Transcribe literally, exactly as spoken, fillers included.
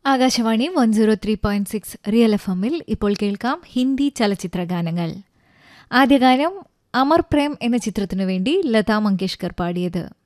Akashvani one zero three point six real F എമ്മിൽ ഇപ്പോൾ കേൾക്കാം ഹിന്ദി ചലച്ചിത്ര ഗാനങ്ങൾ. ആദ്യ ഗാനം അമർ പ്രേം എന്ന ചിത്രത്തിനു വേണ്ടി ലതാ മങ്കേഷ്കർ പാടിയത്.